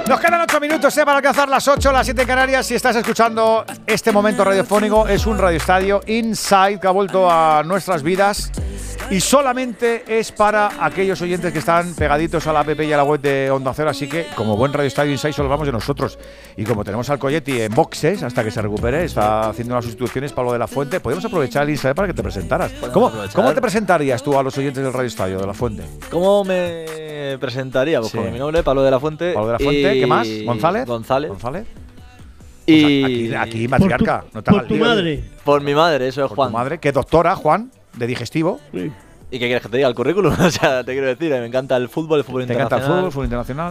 Nos quedan 8 minutos para alcanzar las 8, las 7 en Canarias. Si estás escuchando este momento radiofónico, es un Radio Estadio Inside que ha vuelto a nuestras vidas y solamente es para aquellos oyentes que están pegaditos a la app y a la web de Onda Cero. Así que, como buen Radio Estadio Inside, solo hablamos de nosotros. Y como tenemos al Coyetti en boxes hasta que se recupere, está haciendo unas sustituciones para lo de La Fuente, podemos aprovechar el Inside para que te presentaras. ¿Cómo te presentarías tú a los oyentes del Radio Estadio de La Fuente? ¿Cómo me presentaría? Pues con mi nombre, Pablo de la Fuente. Pablo de la Fuente, ¿qué más? ¿González? González. Y pues aquí matriarca, no te hagas Por tu lío. madre. Por mi madre, eso es Por Juan. tu madre, que doctora, Juan, de digestivo. Sí. ¿Y qué quieres que te diga? El currículum. O sea, te quiero decir, me encanta el fútbol Te encanta el internacional. fútbol internacional.